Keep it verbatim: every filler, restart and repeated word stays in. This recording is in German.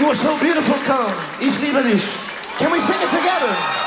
You are so beautiful, come. Ich liebe dich. Can we sing it together?